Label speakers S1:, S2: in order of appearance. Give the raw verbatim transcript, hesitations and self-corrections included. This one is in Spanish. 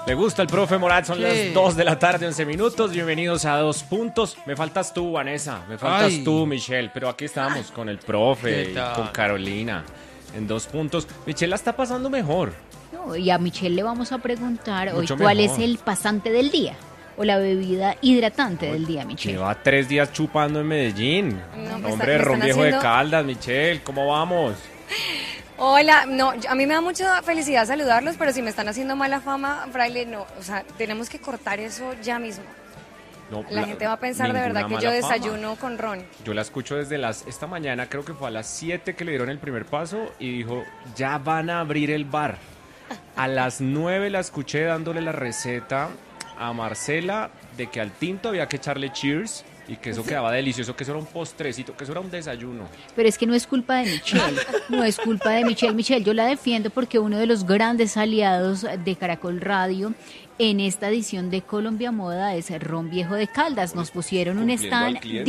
S1: Le gusta el profe Morat, son
S2: Sí.
S1: las dos de la tarde, once minutos. Bienvenidos a Dos Puntos. Me faltas tú, Vanessa. Me faltas
S2: Ay.
S1: tú, Michelle. Pero aquí estamos con el profe
S2: ¿Qué
S1: y
S2: tal?
S1: con Carolina. En Dos Puntos. Michelle la está pasando mejor.
S3: No, y a Michelle le vamos a preguntar hoy
S1: Mucho
S3: cuál
S1: mejor.
S3: es el pasante del día o la bebida hidratante del día, Michelle.
S1: Lleva tres días chupando en Medellín.
S4: No, me
S1: Hombre,
S4: está- me
S1: ron
S4: están
S1: viejo de
S4: haciendo-
S1: Caldas, Michelle. ¿Cómo vamos?
S4: Hola, no, yo- a mí me da mucha felicidad saludarlos, pero si me están haciendo mala fama, Fraile, no, o sea, tenemos que cortar eso ya mismo.
S1: No,
S4: La, gente va a pensar de
S1: ninguna
S4: verdad que yo
S1: mala fama.
S4: desayuno con ron.
S1: Yo la escucho desde las... Esta mañana creo que fue a las siete que le dieron el primer paso y dijo, ya van a abrir el bar. A las nueve la escuché dándole la receta a Marcela de que al tinto había que echarle cheers y que eso quedaba delicioso, que eso era un postrecito, que eso era un desayuno.
S3: Pero es que no es culpa de Michelle, no es culpa de Michelle. Michelle, yo la defiendo porque uno de los grandes aliados de Caracol Radio en esta edición de Colombia Moda es Ron Viejo de Caldas. Nos pusieron un
S1: Cumpliendo al
S3: stand
S1: cliente.